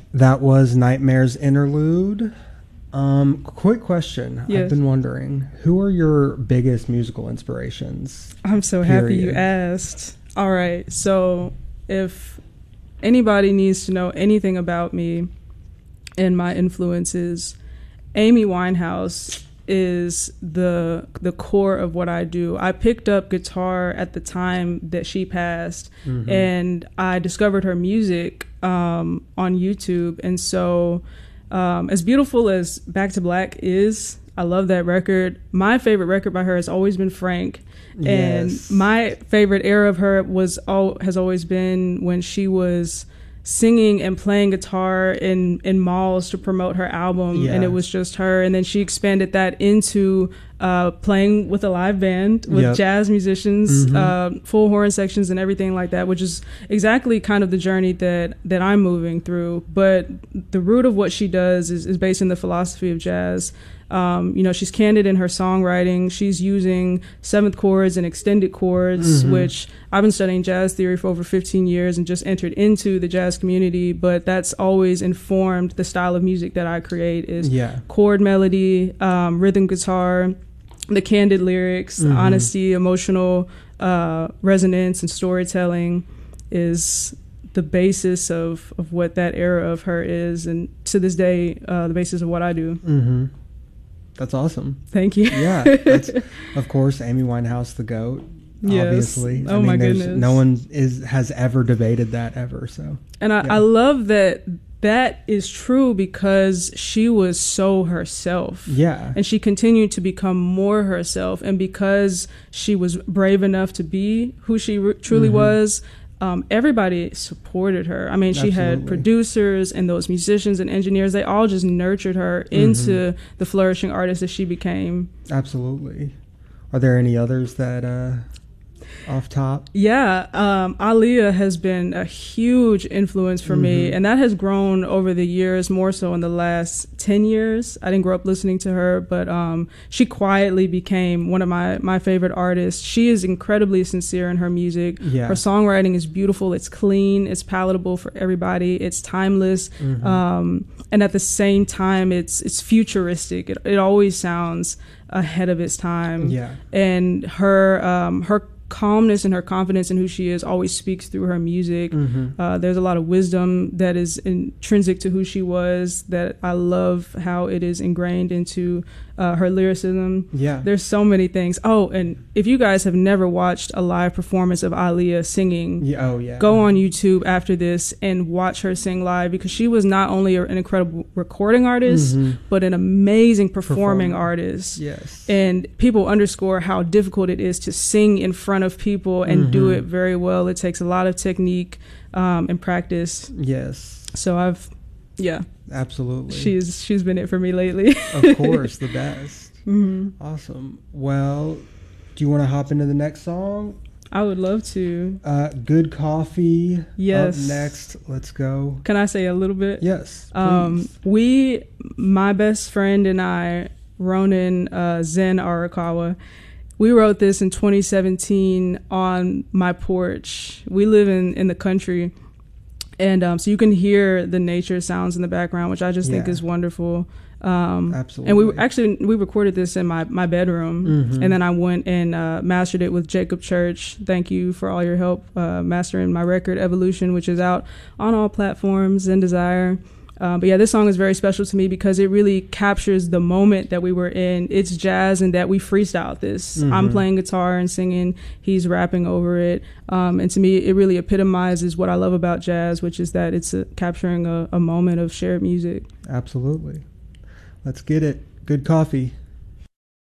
That was Nightmare's Interlude. Quick question. Yes. I've been wondering, who are your biggest musical inspirations? I'm so happy you asked. All right. So if anybody needs to know anything about me and my influences, Amy Winehouse is the core of what I do. I picked up guitar at the time that she passed, and I discovered her music on YouTube. And so as beautiful as Back to Black is, I love that record. My favorite record by her has always been Frank. And my favorite era of her has always been when she was singing and playing guitar in malls to promote her album, and it was just her. And then she expanded that into playing with a live band with jazz musicians, full horn sections and everything like that, which is exactly kind of the journey that I'm moving through. But the root of what she does is based in the philosophy of jazz. She's candid in her songwriting. She's using seventh chords and extended chords, which I've been studying jazz theory for over 15 years and just entered into the jazz community. But that's always informed the style of music that I create is chord melody, rhythm guitar, the candid lyrics, honesty, emotional resonance, and storytelling is the basis of what that era of her is. And to this day, the basis of what I do. That's awesome. Thank you. Yeah, that's, of course, Amy Winehouse, the GOAT. Yes. Obviously. Oh, my goodness. No one has ever debated that ever. So, and I love that is true because she was so herself. Yeah. And she continued to become more herself. And because she was brave enough to be who she truly was, everybody supported her. I mean, she had producers and those musicians and engineers. They all just nurtured her into the flourishing artist that she became. Absolutely. Are there any others that off top? Yeah, Aaliyah has been a huge influence for me, and that has grown over the years, more so in the last 10 years. I didn't grow up listening to her, but she quietly became one of my favorite artists. She is incredibly sincere in her music. Her songwriting is beautiful. It's clean. It's palatable for everybody. It's timeless. And at the same time, it's futuristic. It always sounds ahead of its time. Yeah. And her calmness and her confidence in who she is always speaks through her music. There's a lot of wisdom that is intrinsic to who she was that I love how it is ingrained into her lyricism. Yeah. There's so many things. Oh, and if you guys have never watched a live performance of Aaliyah singing, go on YouTube after this and watch her sing live, because she was not only an incredible recording artist, but an amazing performing artist. Yes. And people underscore how difficult it is to sing in front of people and do it very well. It takes a lot of technique and practice. Yes. So absolutely. She's been it for me lately. Of course, the best. Awesome. Well, do you want to hop into the next song? I would love to. Good Coffee. Yes. Up next. Let's go. Can I say a little bit? Yes. My best friend and I, Ronan Zen Arakawa, we wrote this in 2017 on my porch. We live in the country. And so you can hear the nature sounds in the background, which I just think is wonderful. Absolutely. And we recorded this in my bedroom, and then I went and mastered it with Jacob Church. Thank you for all your help mastering my record, Evolution, which is out on all platforms and Desire. But yeah, this song is very special to me because it really captures the moment that we were in. It's jazz and that we freestyled this. I'm playing guitar and singing. He's rapping over it. And to me, it really epitomizes what I love about jazz, which is that it's capturing a moment of shared music. Absolutely. Let's get it. Good Coffee.